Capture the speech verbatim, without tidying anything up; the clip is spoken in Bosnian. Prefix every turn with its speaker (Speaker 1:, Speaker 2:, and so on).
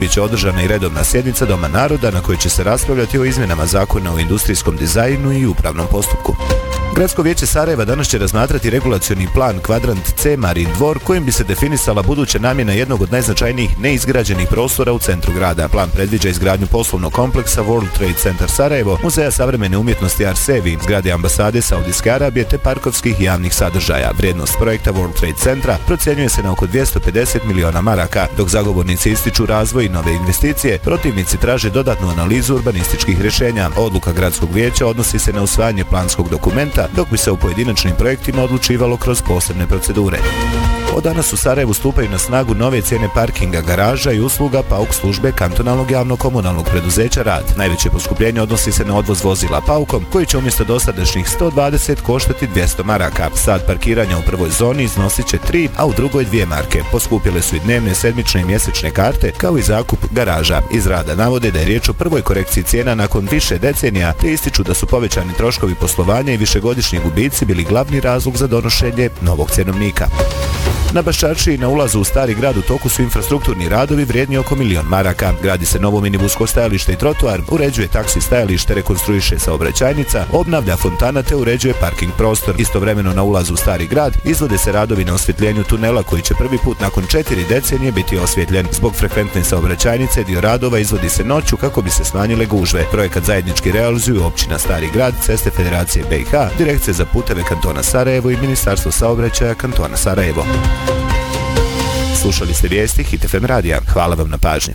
Speaker 1: Biće održana i redovna sjednica Doma naroda na kojoj će se raspravljati o izmjenama zakona o industrijskom dizajnu i upravnom postupku. Gradsko vijeće Sarajeva danas će razmatrati regulacioni plan Kvadrant C Marin dvor kojim bi se definisala buduća namjena jednog od najznačajnijih neizgrađenih prostora u centru grada. Plan predviđa izgradnju poslovnog kompleksa World Trade Center Sarajevo, Muzeja savremene umjetnosti Arsevi, zgrade ambasade Saudijske Arabije te parkovskih i javnih sadržaja. Vrijednost projekta World Trade Centra procjenjuje se na oko dvjesto pedeset miliona maraka, dok zagovornici ističu razvoj i nove investicije, protivnici traže dodatnu analizu urbanističkih rješenja. Odluka gradskog vijeća odnosi se na usvajanje planskog dokumenta, dok bi se u pojedinačnim projektima odlučivalo kroz posebne procedure. Od danas u Sarajevu stupaju na snagu nove cijene parkinga, garaža i usluga PAUK službe kantonalnog javnog komunalnog preduzeća Rad. Najveće poskupljenje odnosi se na odvoz vozila PAUKom, koji će umjesto dosadašnjih sto dvadeset koštati dvjesto maraka. Sat parkiranja u prvoj zoni iznosit će tri, a u drugoj dvije marke. Poskupile su i dnevne, sedmične i mjesečne karte, kao i zakup garaža. Iz Rada navode da je riječ o prvoj korekciji cijena nakon više decenija, te ističu da su povećani troškovi poslovanja i višegodišnji gubici bili glavni razlog za donošenje novog cjenovnika. Na Baščaršiji na ulazu u Stari grad u toku su infrastrukturni radovi vrijedni oko milion maraka. Gradi se novo minibusko stajalište i trotoar, uređuje taksi stajalište, rekonstruiše saobraćajnica, obnavlja fontana te uređuje parking prostor. Istovremeno na ulazu u Stari grad izvode se radovi na osvjetljenju tunela koji će prvi put nakon četiri decenije biti osvjetljen. Zbog frekventne saobraćajnice dio radova izvodi se noću kako bi se smanjile gužve. Projekat zajednički realizuju općina Stari grad, Ceste Federacije B i H, Direkcija za puteve kantona Sarajevo i Ministarstvo saobraćaja kantona Sarajevo. Slušali ste vijesti Hit F M radija. Hvala vam na pažnji.